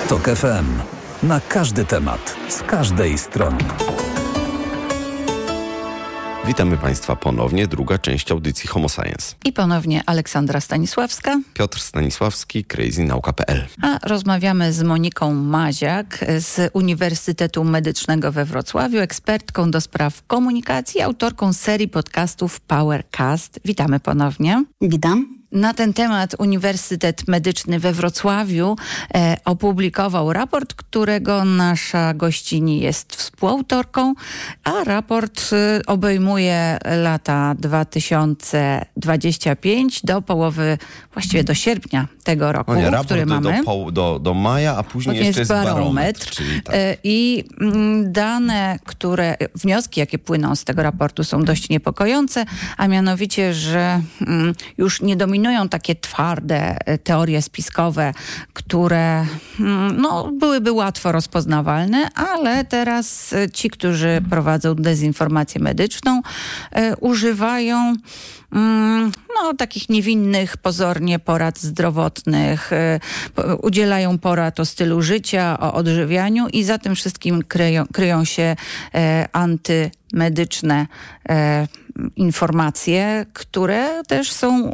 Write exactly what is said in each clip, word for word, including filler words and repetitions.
TOK F M. Na każdy temat, z każdej strony. Witamy Państwa ponownie, druga część audycji Homo Science. I ponownie Aleksandra Stanisławska. Piotr Stanisławski, crazy nauka kropka p l. A rozmawiamy z Moniką Maziak z Uniwersytetu Medycznego we Wrocławiu, ekspertką do spraw komunikacji, autorką serii podcastów PowerCast. Witamy ponownie. Witam. Na ten temat Uniwersytet Medyczny we Wrocławiu e, opublikował raport, którego nasza gościni jest współautorką, a raport e, obejmuje lata dwa tysiące dwudziesty piąty do połowy, właściwie do sierpnia tego roku, o nie, raport który do, mamy. Do, do, do maja, a później jeszcze jest barometr. barometr czyli tak. e, I m, dane, które, wnioski, jakie płyną z tego raportu, są dość niepokojące, a mianowicie, że m, już nie dominują takie twarde teorie spiskowe, które no, byłyby łatwo rozpoznawalne, ale teraz ci, którzy prowadzą dezinformację medyczną, e, używają mm, no, takich niewinnych pozornie porad zdrowotnych, e, udzielają porad o stylu życia, o odżywianiu i za tym wszystkim kryją, kryją się e, antymedyczne e, informacje, które też są y,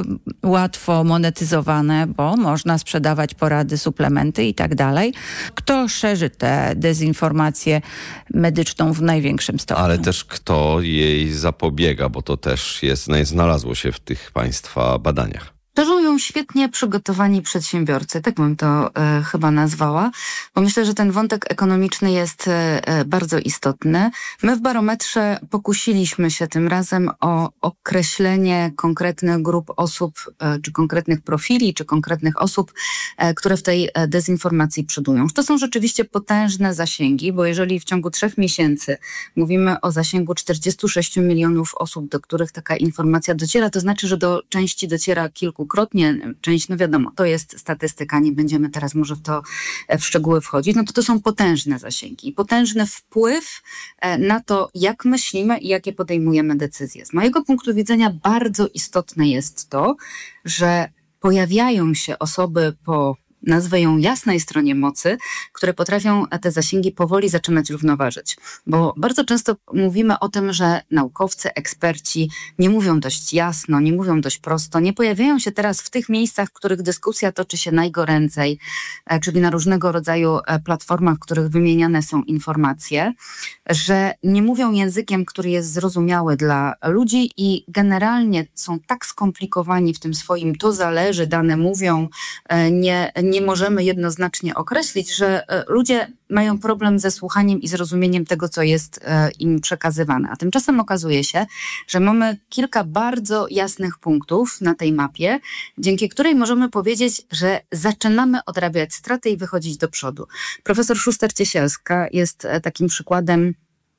łatwo monetyzowane, bo można sprzedawać porady, suplementy i tak dalej. Kto szerzy tę dezinformację medyczną w największym stopniu? Ale też kto jej zapobiega, bo to też jest, znalazło się w tych Państwa badaniach. Szerzą ją świetnie przygotowani przedsiębiorcy, tak bym to e, chyba nazwała, bo myślę, że ten wątek ekonomiczny jest e, bardzo istotny. My w barometrze pokusiliśmy się tym razem o określenie konkretnych grup osób, e, czy konkretnych profili, czy konkretnych osób, e, które w tej dezinformacji przodują. To są rzeczywiście potężne zasięgi, bo jeżeli w ciągu trzech miesięcy mówimy o zasięgu czterdziestu sześciu milionów osób, do których taka informacja dociera, to znaczy, że do części dociera kilku krotnie, część, no wiadomo, to jest statystyka, nie będziemy teraz może w to w szczegóły wchodzić, no to to są potężne zasięgi, potężny wpływ na to, jak myślimy i jakie podejmujemy decyzje. Z mojego punktu widzenia bardzo istotne jest to, że pojawiają się osoby po, nazwę ją jasnej stronie mocy, które potrafią te zasięgi powoli zaczynać równoważyć. Bo bardzo często mówimy o tym, że naukowcy, eksperci nie mówią dość jasno, nie mówią dość prosto, nie pojawiają się teraz w tych miejscach, w których dyskusja toczy się najgoręcej, czyli na różnego rodzaju platformach, w których wymieniane są informacje, że nie mówią językiem, który jest zrozumiały dla ludzi i generalnie są tak skomplikowani w tym swoim to zależy, dane mówią, nie, nie możemy jednoznacznie określić, że ludzie mają problem ze słuchaniem i zrozumieniem tego, co jest im przekazywane. A tymczasem okazuje się, że mamy kilka bardzo jasnych punktów na tej mapie, dzięki której możemy powiedzieć, że zaczynamy odrabiać straty i wychodzić do przodu. Profesor Szuster-Ciesielska jest takim przykładem,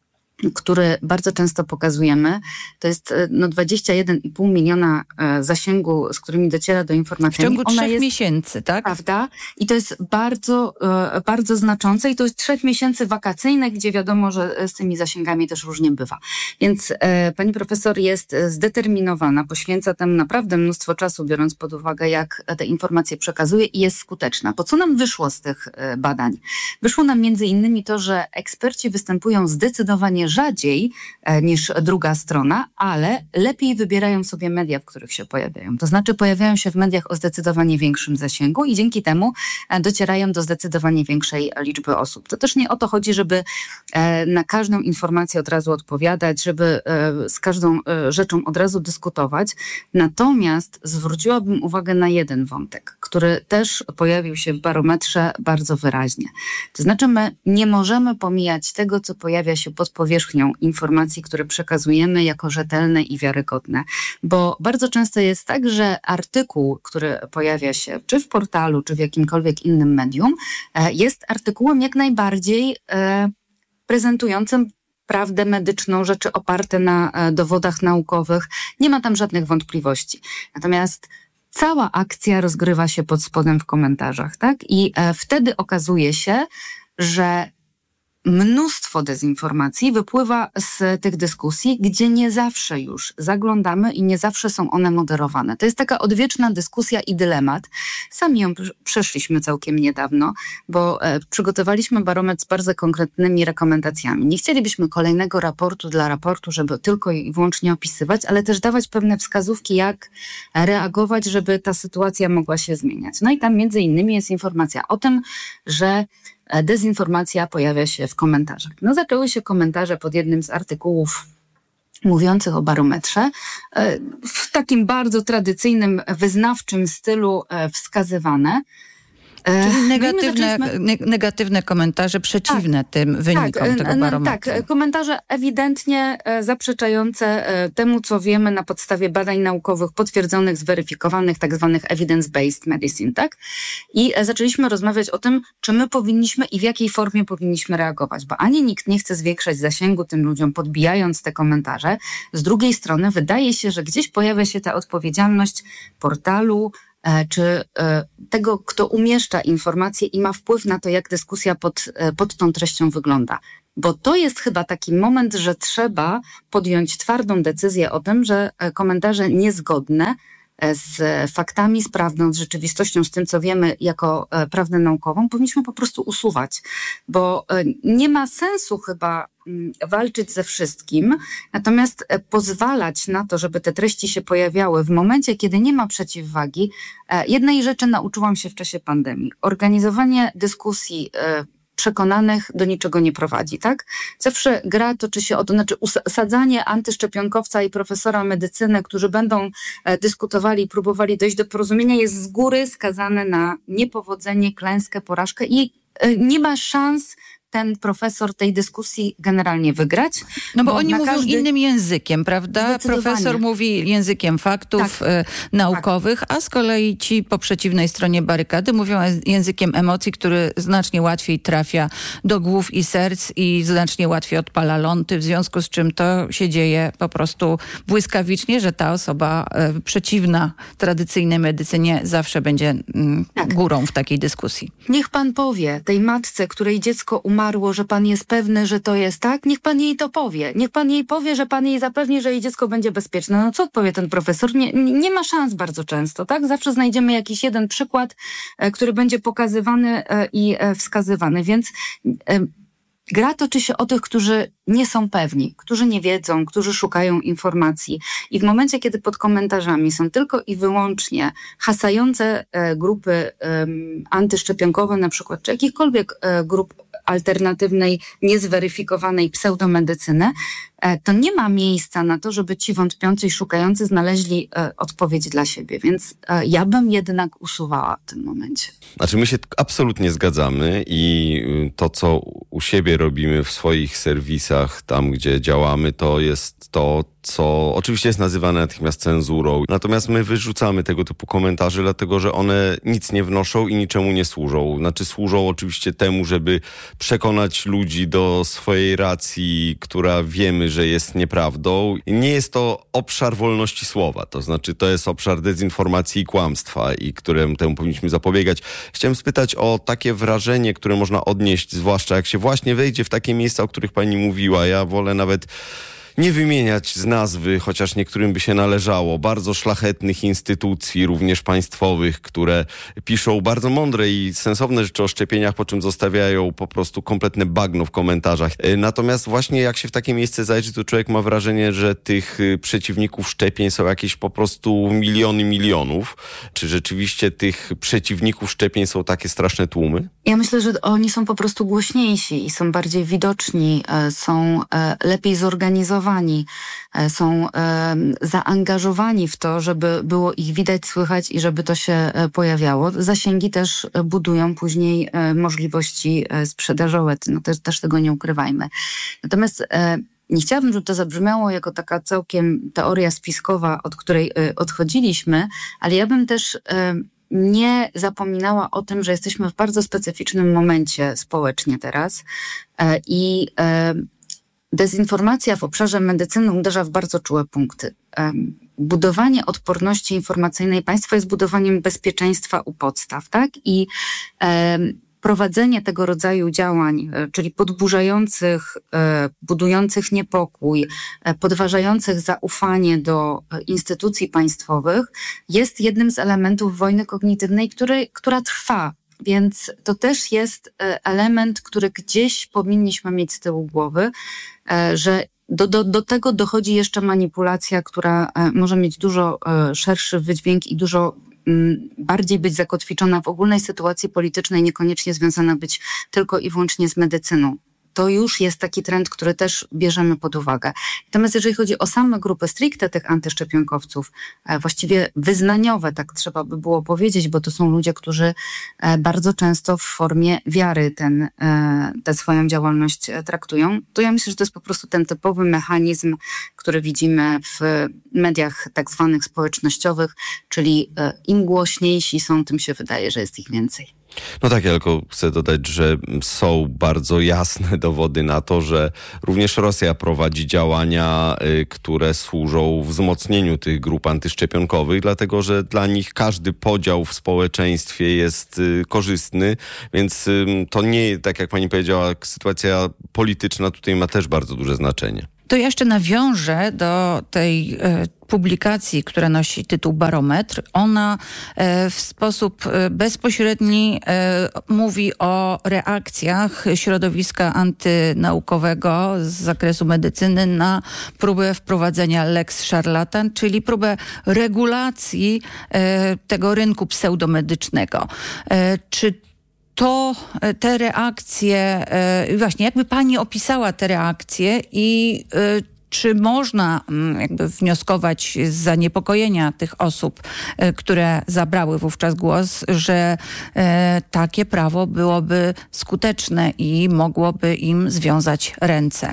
który bardzo często pokazujemy. To jest no, dwadzieścia jeden i pół miliona e, zasięgu, z którymi dociera do informacji. W ciągu Ona trzech jest, miesięcy, tak? Prawda? I to jest bardzo, e, bardzo znaczące i to jest trzech miesięcy wakacyjnych, gdzie wiadomo, że z tymi zasięgami też różnie bywa. Więc e, pani profesor jest zdeterminowana, poświęca tam naprawdę mnóstwo czasu, biorąc pod uwagę, jak te informacje przekazuje i jest skuteczna. Po co nam wyszło z tych e, badań? Wyszło nam między innymi to, że eksperci występują zdecydowanie rzadziej e, niż druga strona, ale lepiej wybierają sobie media, w których się pojawiają. To znaczy pojawiają się w mediach o zdecydowanie większym zasięgu i dzięki temu e, docierają do zdecydowanie większej liczby osób. To też nie o to chodzi, żeby e, na każdą informację od razu odpowiadać, żeby e, z każdą e, rzeczą od razu dyskutować. Natomiast zwróciłabym uwagę na jeden wątek, który też pojawił się w barometrze bardzo wyraźnie. To znaczy my nie możemy pomijać tego, co pojawia się pod powierzchnią informacji, które przekazujemy jako rzetelne i wiarygodne. Bo bardzo często jest tak, że artykuł, który pojawia się czy w portalu, czy w jakimkolwiek innym medium, jest artykułem jak najbardziej prezentującym prawdę medyczną, rzeczy oparte na dowodach naukowych. Nie ma tam żadnych wątpliwości. Natomiast cała akcja rozgrywa się pod spodem w komentarzach, tak? I wtedy okazuje się, że mnóstwo dezinformacji wypływa z tych dyskusji, gdzie nie zawsze już zaglądamy i nie zawsze są one moderowane. To jest taka odwieczna dyskusja i dylemat. Sami ją przeszliśmy całkiem niedawno, bo e, przygotowaliśmy barometr z bardzo konkretnymi rekomendacjami. Nie chcielibyśmy kolejnego raportu dla raportu, żeby tylko i wyłącznie opisywać, ale też dawać pewne wskazówki, jak reagować, żeby ta sytuacja mogła się zmieniać. No i tam między innymi jest informacja o tym, że dezinformacja pojawia się w komentarzach. No zaczęły się komentarze pod jednym z artykułów mówiących o barometrze w takim bardzo tradycyjnym, wyznawczym stylu wskazywane. Czyli negatywne, zaczęliśmy... ne- negatywne komentarze przeciwne tak, tym wynikom tak, tego barometru. Tak, komentarze ewidentnie zaprzeczające temu, co wiemy na podstawie badań naukowych potwierdzonych, zweryfikowanych, tak zwanych evidence-based medicine, tak? I zaczęliśmy rozmawiać o tym, czy my powinniśmy i w jakiej formie powinniśmy reagować, bo ani nikt nie chce zwiększać zasięgu tym ludziom, podbijając te komentarze. Z drugiej strony wydaje się, że gdzieś pojawia się ta odpowiedzialność portalu, czy tego, kto umieszcza informacje i ma wpływ na to, jak dyskusja pod, pod tą treścią wygląda. Bo to jest chyba taki moment, że trzeba podjąć twardą decyzję o tym, że komentarze niezgodne z faktami, z prawdą, z rzeczywistością, z tym, co wiemy jako prawdę naukową, powinniśmy po prostu usuwać. Bo nie ma sensu chyba walczyć ze wszystkim, natomiast pozwalać na to, żeby te treści się pojawiały w momencie, kiedy nie ma przeciwwagi. Jednej rzeczy nauczyłam się w czasie pandemii. Organizowanie dyskusji przekonanych do niczego nie prowadzi, tak? Zawsze gra toczy się o to, znaczy usadzanie antyszczepionkowca i profesora medycyny, którzy będą dyskutowali i próbowali dojść do porozumienia, jest z góry skazane na niepowodzenie, klęskę, porażkę i nie ma szans ten profesor tej dyskusji generalnie wygrać. No bo, bo oni mówią każdy... innym językiem, prawda? Profesor mówi językiem faktów tak, naukowych, tak. A z kolei ci po przeciwnej stronie barykady mówią językiem emocji, który znacznie łatwiej trafia do głów i serc i znacznie łatwiej odpala ląty, w związku z czym to się dzieje po prostu błyskawicznie, że ta osoba e, przeciwna tradycyjnej medycynie zawsze będzie mm, tak. górą w takiej dyskusji. Niech pan powie tej matce, której dziecko umarło, że pan jest pewny, że to jest tak, niech pan jej to powie. Niech pan jej powie, że pan jej zapewni, że jej dziecko będzie bezpieczne. No co odpowie ten profesor? Nie, nie ma szans bardzo często, tak? Zawsze znajdziemy jakiś jeden przykład, który będzie pokazywany i wskazywany, więc gra toczy się o tych, którzy nie są pewni, którzy nie wiedzą, którzy szukają informacji. I w momencie, kiedy pod komentarzami są tylko i wyłącznie hasające grupy antyszczepionkowe na przykład, czy jakichkolwiek grup alternatywnej, niezweryfikowanej pseudomedycyny, to nie ma miejsca na to, żeby ci wątpiący i szukający znaleźli odpowiedź dla siebie. Więc ja bym jednak usuwała w tym momencie. Znaczy my się absolutnie zgadzamy i to, co u siebie robimy w swoich serwisach, tam gdzie działamy, to jest to, co oczywiście jest nazywane natychmiast cenzurą. Natomiast my wyrzucamy tego typu komentarze, dlatego że one nic nie wnoszą i niczemu nie służą. Znaczy służą oczywiście temu, żeby przekonać ludzi do swojej racji, która wiemy, że jest nieprawdą. Nie jest to obszar wolności słowa, to znaczy to jest obszar dezinformacji i kłamstwa, i któremu temu powinniśmy zapobiegać. Chciałem spytać o takie wrażenie, które można odnieść, zwłaszcza jak się właśnie wejdzie w takie miejsca, o których pani mówiła. Ja wolę nawet nie wymieniać z nazwy, chociaż niektórym by się należało, bardzo szlachetnych instytucji, również państwowych, które piszą bardzo mądre i sensowne rzeczy o szczepieniach, po czym zostawiają po prostu kompletne bagno w komentarzach. Natomiast właśnie jak się w takie miejsce zajrzy, to człowiek ma wrażenie, że tych przeciwników szczepień są jakieś po prostu miliony milionów. Czy rzeczywiście tych przeciwników szczepień są takie straszne tłumy? Ja myślę, że oni są po prostu głośniejsi i są bardziej widoczni, są lepiej zorganizowani. Są e, zaangażowani w to, żeby było ich widać, słychać i żeby to się e, pojawiało. Zasięgi też budują później e, możliwości e, sprzedażowe. No też, też tego nie ukrywajmy. Natomiast e, nie chciałabym, żeby to zabrzmiało jako taka całkiem teoria spiskowa, od której e, odchodziliśmy, ale ja bym też e, nie zapominała o tym, że jesteśmy w bardzo specyficznym momencie społecznie teraz e, i e, dezinformacja w obszarze medycyny uderza w bardzo czułe punkty. Budowanie odporności informacyjnej państwa jest budowaniem bezpieczeństwa u podstaw, tak? I prowadzenie tego rodzaju działań, czyli podburzających, budujących niepokój, podważających zaufanie do instytucji państwowych, jest jednym z elementów wojny kognitywnej, który, która trwa. Więc to też jest element, który gdzieś powinniśmy mieć z tyłu głowy, że do, do, do tego dochodzi jeszcze manipulacja, która może mieć dużo szerszy wydźwięk i dużo bardziej być zakotwiczona w ogólnej sytuacji politycznej, niekoniecznie związana być tylko i wyłącznie z medycyną. To już jest taki trend, który też bierzemy pod uwagę. Natomiast jeżeli chodzi o same grupy stricte tych antyszczepionkowców, właściwie wyznaniowe, tak trzeba by było powiedzieć, bo to są ludzie, którzy bardzo często w formie wiary ten, tę swoją działalność traktują, to ja myślę, że to jest po prostu ten typowy mechanizm, który widzimy w mediach tak zwanych społecznościowych, czyli im głośniejsi są, tym się wydaje, że jest ich więcej. No tak, ja tylko chcę dodać, że są bardzo jasne dowody na to, że również Rosja prowadzi działania, y, które służą wzmocnieniu tych grup antyszczepionkowych, dlatego że dla nich każdy podział w społeczeństwie jest y, korzystny, więc y, to nie, tak jak pani powiedziała, sytuacja polityczna tutaj ma też bardzo duże znaczenie. To ja jeszcze nawiążę do tej e, publikacji, która nosi tytuł Barometr. Ona e, w sposób e, bezpośredni e, mówi o reakcjach środowiska antynaukowego z zakresu medycyny na próbę wprowadzenia lex szarlatan, czyli próbę regulacji e, tego rynku pseudomedycznego. E, czy To te reakcje, właśnie jakby pani opisała te reakcje i czy można jakby wnioskować z zaniepokojenia tych osób, które zabrały wówczas głos, że takie prawo byłoby skuteczne i mogłoby im związać ręce?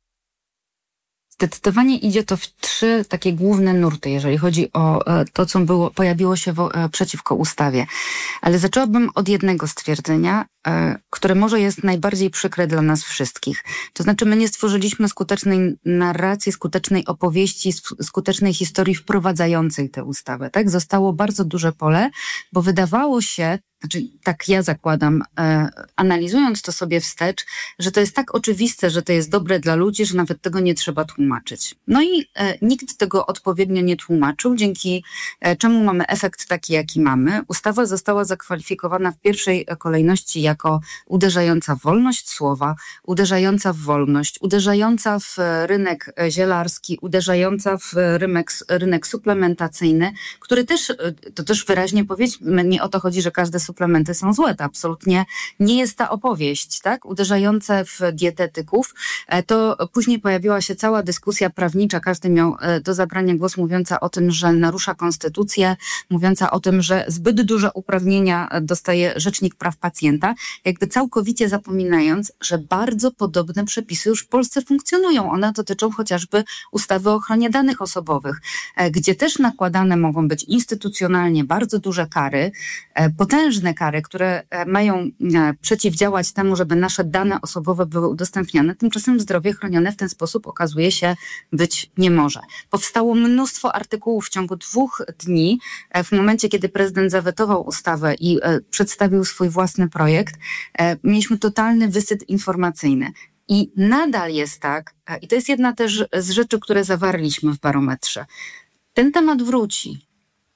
Zdecydowanie idzie to w trzy takie główne nurty, jeżeli chodzi o to, co było, pojawiło się wo, przeciwko ustawie. Ale zaczęłabym od jednego stwierdzenia, które może jest najbardziej przykre dla nas wszystkich. To znaczy, my nie stworzyliśmy skutecznej narracji, skutecznej opowieści, skutecznej historii wprowadzającej tę ustawę. Tak? Zostało bardzo duże pole, bo wydawało się, znaczy tak ja zakładam, e, analizując to sobie wstecz, że to jest tak oczywiste, że to jest dobre dla ludzi, że nawet tego nie trzeba tłumaczyć. No i e, nikt tego odpowiednio nie tłumaczył, dzięki e, czemu mamy efekt taki, jaki mamy. Ustawa została zakwalifikowana w pierwszej kolejności jako uderzająca w wolność słowa, uderzająca w wolność, uderzająca w rynek zielarski, uderzająca w rynek, rynek suplementacyjny, który też, to też wyraźnie powiedzmy, nie o to chodzi, że każde suplementy są złe. To absolutnie nie jest ta opowieść, tak? Uderzające w dietetyków. To później pojawiła się cała dyskusja prawnicza, każdy miał do zabrania głos, mówiąca o tym, że narusza konstytucję, mówiąca o tym, że zbyt duże uprawnienia dostaje Rzecznik Praw Pacjenta, jakby całkowicie zapominając, że bardzo podobne przepisy już w Polsce funkcjonują. One dotyczą chociażby ustawy o ochronie danych osobowych, gdzie też nakładane mogą być instytucjonalnie bardzo duże kary, potężne kary, które mają przeciwdziałać temu, żeby nasze dane osobowe były udostępniane. Tymczasem zdrowie chronione w ten sposób okazuje się być nie może. Powstało mnóstwo artykułów w ciągu dwóch dni. W momencie, kiedy prezydent zawetował ustawę i przedstawił swój własny projekt, mieliśmy totalny wysyp informacyjny. I nadal jest tak, i to jest jedna też z rzeczy, które zawarliśmy w barometrze. Ten temat wróci.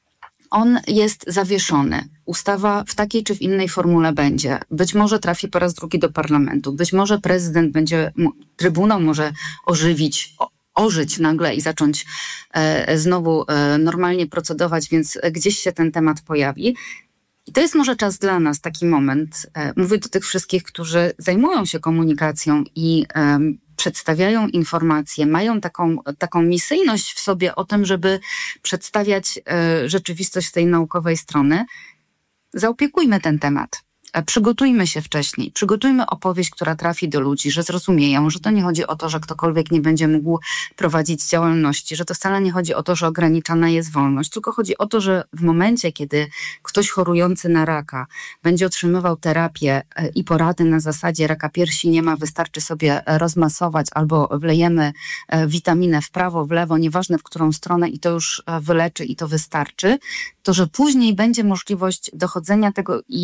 On jest zawieszony. Ustawa w takiej czy w innej formule będzie. Być może trafi po raz drugi do parlamentu. Być może prezydent będzie, Trybunał może ożywić, o, ożyć nagle i zacząć e, znowu e, normalnie procedować, więc gdzieś się ten temat pojawi. I to jest może czas dla nas, taki moment. E, mówię do tych wszystkich, którzy zajmują się komunikacją i e, przedstawiają informacje, mają taką, taką misyjność w sobie o tym, żeby przedstawiać e, rzeczywistość z tej naukowej strony. Zaopiekujmy ten temat. Przygotujmy się wcześniej, przygotujmy opowieść, która trafi do ludzi, że zrozumieją, że to nie chodzi o to, że ktokolwiek nie będzie mógł prowadzić działalności, że to wcale nie chodzi o to, że ograniczana jest wolność, tylko chodzi o to, że w momencie, kiedy ktoś chorujący na raka będzie otrzymywał terapię i porady na zasadzie raka piersi nie ma, wystarczy sobie rozmasować albo wlejemy witaminę w prawo, w lewo, nieważne w którą stronę i to już wyleczy i to wystarczy, to że później będzie możliwość dochodzenia tego i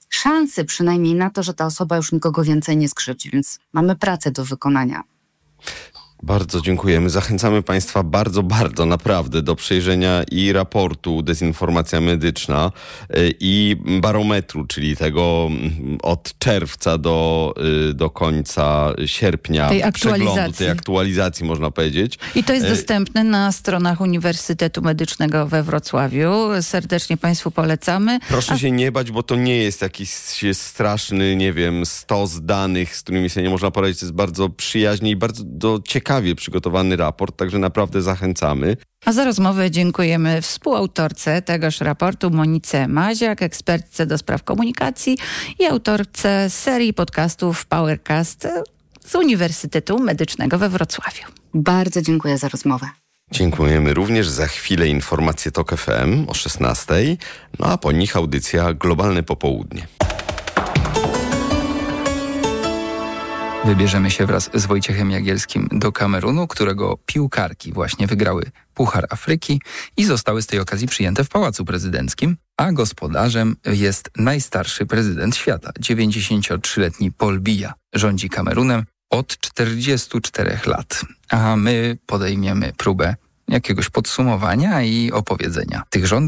szansy przynajmniej na to, że ta osoba już nikogo więcej nie skrzywdzi, więc mamy pracę do wykonania. Bardzo dziękujemy. Zachęcamy Państwa bardzo, bardzo naprawdę do przejrzenia i raportu Dezinformacja Medyczna i barometru, czyli tego od czerwca do, do końca sierpnia tej przeglądu, aktualizacji. tej aktualizacji można powiedzieć. I to jest dostępne na stronach Uniwersytetu Medycznego we Wrocławiu. Serdecznie Państwu polecamy. Proszę A... się nie bać, bo to nie jest jakiś straszny, nie wiem, stos danych, z którymi sobie nie można poradzić. To jest bardzo przyjaźnie i bardzo do ciekawie przygotowany raport, także naprawdę zachęcamy. A za rozmowę dziękujemy współautorce tegoż raportu Monice Maziak, ekspertce do spraw komunikacji i autorce serii podcastów PowerCast z Uniwersytetu Medycznego we Wrocławiu. Bardzo dziękuję za rozmowę. Dziękujemy również. Za chwilę informacje TOK F M o szesnastej, no a po nich audycja Globalne Popołudnie. Wybierzemy się wraz z Wojciechem Jagielskim do Kamerunu, którego piłkarki właśnie wygrały Puchar Afryki i zostały z tej okazji przyjęte w Pałacu Prezydenckim, a gospodarzem jest najstarszy prezydent świata, dziewięćdziesięciotrzyletni Paul Biya. Rządzi Kamerunem od czterdziestu czterech lat, a my podejmiemy próbę jakiegoś podsumowania i opowiedzenia tych rządów.